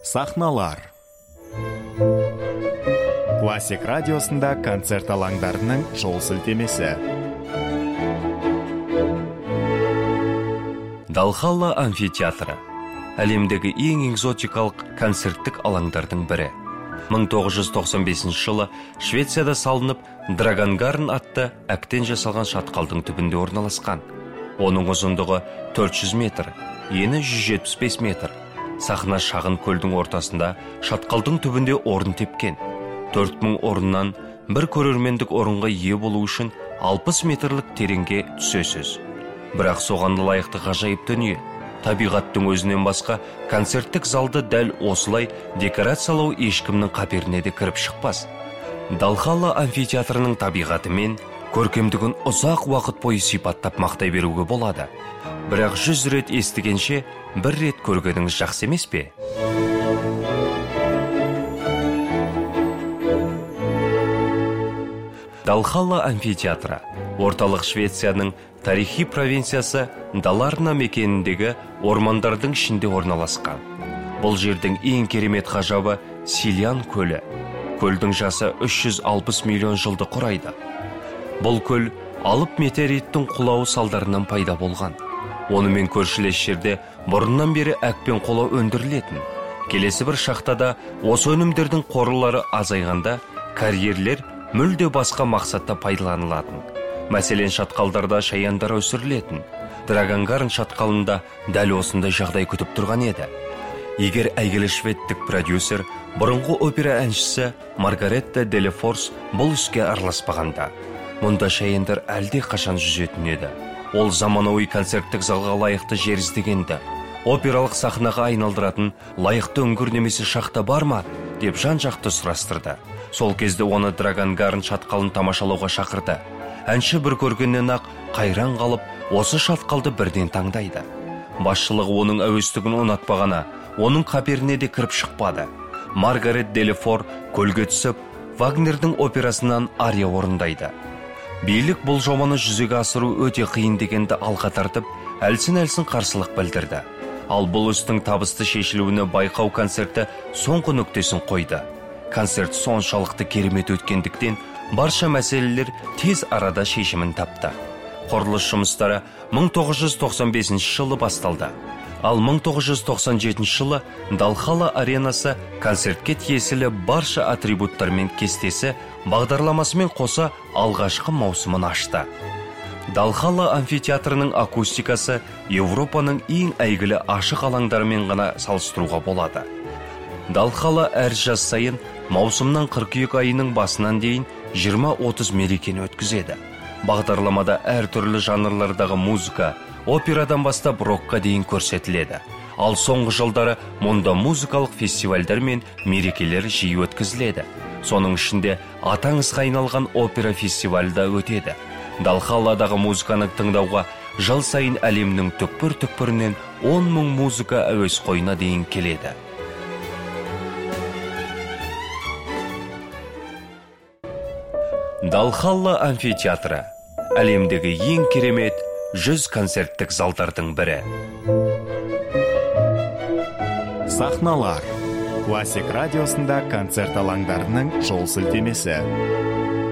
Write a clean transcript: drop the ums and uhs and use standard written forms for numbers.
Сахналар. Классик радиосында концерт алаңдарының жол сілтемесі. Далхалла амфитеатры әлемдегі ең экзотикалық концерттік алаңдардың бірі. 1995 жылы Швецияда салынып, Драгонгарн атты әктен жасалған шатқалдың түбінде орналасқан. Оның ұзындығы 400 метр, ені 175 метр. Сахна шағын көлдің ортасында шатқалдың түбінде орын тепкен. 4000 орыннан бір көрермендік орынға ие болу үшін 60 метрлік тереңге түсесіз. Бірақ соған лайықты ғажайып дүние. Табиғаттың өзінен басқа концерттік залды дәл осылай декорациялау ешкімнің қаперіне де кіріп шықпас. Далхалла амфитеатрының табиғаты мен көркемдігін ұзақ уақыт бойы сипаттап мақтай беруге болады. Бірақ 100 рет естігенше бір рет көргеніңіз жақсы емес пе? Далхалла амфитеатры орталық Швецияның тарихи провинциясы Даларна мекеніндегі ормандардың ішінде орналасқан. Бұл жердің ең керемет ғажабы Сильян көлі. Көлдің жасы 360 миллион жылды құрайды. Бұл көл алып метеориттің құлауы салдарынан пайда болған. Онымен көршілес жерде бұрыннан бері әкпен қолау өндірілетін. Келесі бір шахтада осы өнімдердің қорлары азайғанда карьерлер мүлде басқа мақсатта пайдаланылатын. Мәселен, шатқалдарда шаяндар өсірілетін. Драгонгарн шатқалында дәл осындай жағдай күтіп тұрған еді. Егер әйгілі шведтік продюсер, бұрынғы опера әншісі Маргаретта Делефорс бұл іске араласпағанда, мұнда шаяндар әлде қашан жүзетін еді. Ол заманауи концерттік залға лайықты жер іздегенді. Опералық сахнаға айналдыратын лайықты үңгір немесе шахта бар ма? Деп жан-жақты сұрастырды. Сол кезде оны Драгонгарн шатқалын тамашалауға шақырды. Әнші бір көргеннен ақ қайран қалып, осы шатқалды бірден таңдайды. Басшылығы оның әуестігін ұнатпағана, оның қаперіне де кіріп шықпады. Маргарет Делефор көлге түсіп, Вагнердің операсынан ария орындайды. Билік бұл жобаны жүзеге асыру өте қиын дегенді алға тартып, әлсін-әлсін қарсылық білдірді. Ал бұл істің табысты шешілуіне байқау концерті соңғы нүктесін қойды. Концерт соншалықты керемет өткендіктен, барша мәселелер тез арада шешімін тапты. Құрылыс жұмыстары 1995 жылы басталды. Ал 1997 жылы Далхалла аренасы концертке тиесілі барша атрибуттармен кестесі бағдарламасымен қоса алғашқы маусымын ашты. Далхалла амфитеатрының акустикасы Европаның ең әйгілі ашық алаңдарымен ғана салыстыруға болады. Далхалла әр жаз сайын маусымнан қыркүйек айының басынан дейін 20-30 мерекені өткізеді. Бағдарламада әр түрлі жанрлардағы музыка, операдан бастап рокқа дейін көрсетіледі. Ал соңғы жылдары мұнда музыкалық фестивальдар мен мерекелер жиі өткізіледі. Соның ішінде атаңызға айналған опера фестивальда өтеді. Далхалладағы музыканы тыңдауға жыл сайын әлемнің түкпір-түкпірінен 10 000 музыка әуесқойына дейін келеді. Далхалла амфитеатры әлемдегі ең керемет 100 концерттік залдардың бірі. Сахналар. Классик радиосында концерт алаңдарының жол сілтемесі.